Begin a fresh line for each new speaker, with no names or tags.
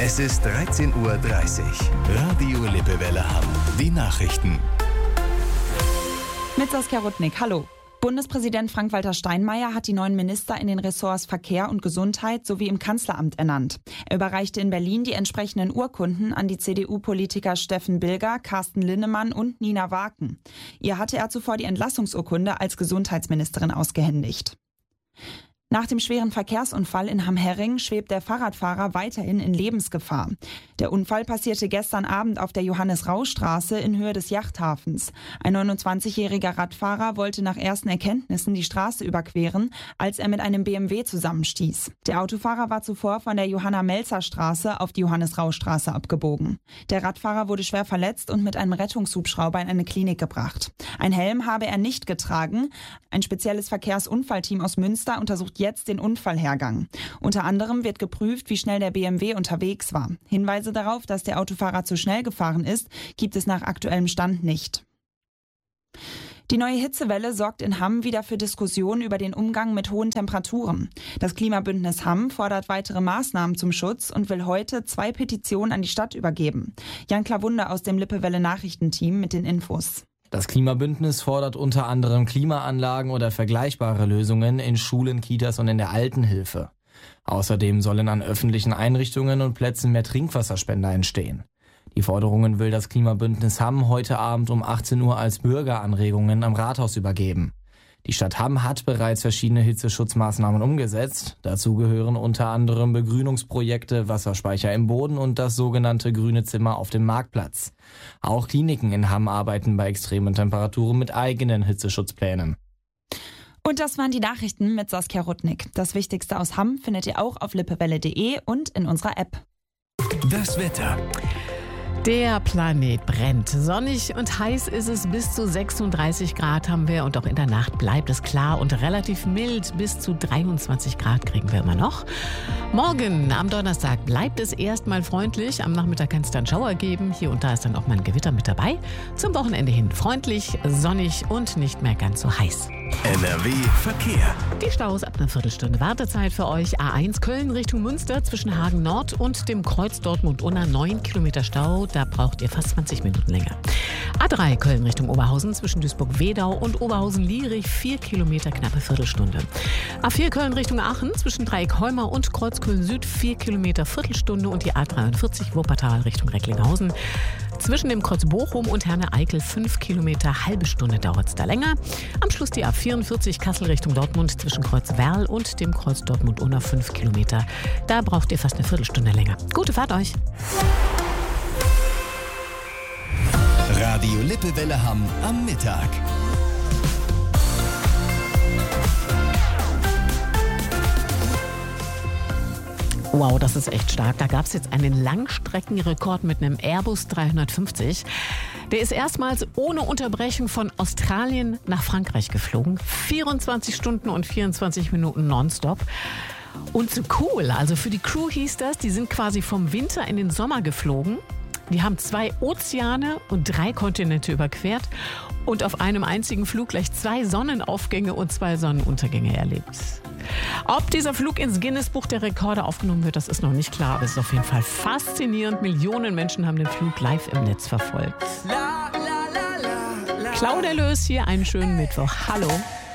Es ist 13:30 Uhr. Radio Lippewelle Hamm. Die Nachrichten.
Mit Saskia Rudnick. Hallo. Bundespräsident Frank-Walter Steinmeier hat die neuen Minister in den Ressorts Verkehr und Gesundheit sowie im Kanzleramt ernannt. Er überreichte in Berlin die entsprechenden Urkunden an die CDU-Politiker Steffen Bilger, Carsten Linnemann und Nina Waken. Ihr hatte er zuvor die Entlassungsurkunde als Gesundheitsministerin ausgehändigt. Nach dem schweren Verkehrsunfall in Hamm-Herring schwebt der Fahrradfahrer weiterhin in Lebensgefahr. Der Unfall passierte gestern Abend auf der Johannes-Rau-Straße in Höhe des Yachthafens. Ein 29-jähriger Radfahrer wollte nach ersten Erkenntnissen die Straße überqueren, als er mit einem BMW zusammenstieß. Der Autofahrer war zuvor von der Johanna-Melzer-Straße auf die Johannes-Rau-Straße abgebogen. Der Radfahrer wurde schwer verletzt und mit einem Rettungshubschrauber in eine Klinik gebracht. Ein Helm habe er nicht getragen. Ein spezielles Verkehrsunfallteam aus Münster untersucht jetzt den Unfallhergang. Unter anderem wird geprüft, wie schnell der BMW unterwegs war. Hinweise darauf, dass der Autofahrer zu schnell gefahren ist, gibt es nach aktuellem Stand nicht. Die neue Hitzewelle sorgt in Hamm wieder für Diskussionen über den Umgang mit hohen Temperaturen. Das Klimabündnis Hamm fordert weitere Maßnahmen zum Schutz und will heute 2 Petitionen an die Stadt übergeben. Jan Klawunde aus dem Lippewelle Nachrichtenteam mit den Infos.
Das Klimabündnis fordert unter anderem Klimaanlagen oder vergleichbare Lösungen in Schulen, Kitas und in der Altenhilfe. Außerdem sollen an öffentlichen Einrichtungen und Plätzen mehr Trinkwasserspender entstehen. Die Forderungen will das Klimabündnis Hamm heute Abend um 18 Uhr als Bürgeranregungen am Rathaus übergeben. Die Stadt Hamm hat bereits verschiedene Hitzeschutzmaßnahmen umgesetzt. Dazu gehören unter anderem Begrünungsprojekte, Wasserspeicher im Boden und das sogenannte grüne Zimmer auf dem Marktplatz. Auch Kliniken in Hamm arbeiten bei extremen Temperaturen mit eigenen Hitzeschutzplänen.
Und das waren die Nachrichten mit Saskia Rudnick. Das Wichtigste aus Hamm findet ihr auch auf lippewelle.de und in unserer App.
Das Wetter.
Der Planet brennt. Sonnig und heiß ist es, bis zu 36 Grad haben wir und auch in der Nacht bleibt es klar und relativ mild. Bis zu 23 Grad kriegen wir immer noch. Morgen am Donnerstag bleibt es erstmal freundlich. Am Nachmittag kann es dann Schauer geben. Hier und da ist dann auch mal ein Gewitter mit dabei. Zum Wochenende hin freundlich, sonnig und nicht mehr ganz so heiß.
NRW Verkehr.
Die Staus ab einer Viertelstunde Wartezeit für euch. A1 Köln Richtung Münster zwischen Hagen Nord und dem Kreuz Dortmund-Unna 9 Kilometer Stau. Da braucht ihr fast 20 Minuten länger. A3 Köln Richtung Oberhausen zwischen Duisburg-Wedau und Oberhausen-Lierig 4 Kilometer, knappe Viertelstunde. A4 Köln Richtung Aachen zwischen Dreieck-Holmer und Kreuzköln Süd 4 Kilometer, Viertelstunde und die A43 Wuppertal Richtung Recklinghausen. Zwischen dem Kreuz Bochum und Herne-Eickel 5 Kilometer, halbe Stunde dauert es da länger. Am Schluss die A44 Kassel Richtung Dortmund zwischen Kreuz Werl und dem Kreuz Dortmund-Unna 5 Kilometer. Da braucht ihr fast eine Viertelstunde länger. Gute Fahrt euch!
Radio Lippewelle Hamm am Mittag.
Wow, das ist echt stark. Da gab es jetzt einen Langstreckenrekord mit einem Airbus 350. Der ist erstmals ohne Unterbrechung von Australien nach Frankreich geflogen. 24 Stunden und 24 Minuten nonstop. Und so cool, also für die Crew hieß das, die sind quasi vom Winter in den Sommer geflogen. Die haben 2 Ozeane und 3 Kontinente überquert und auf einem einzigen Flug gleich 2 Sonnenaufgänge und 2 Sonnenuntergänge erlebt. Ob dieser Flug ins Guinness-Buch der Rekorde aufgenommen wird, das ist noch nicht klar, aber es ist auf jeden Fall faszinierend. Millionen Menschen haben den Flug live im Netz verfolgt. Claudia Lös hier, einen schönen Mittwoch. Hallo.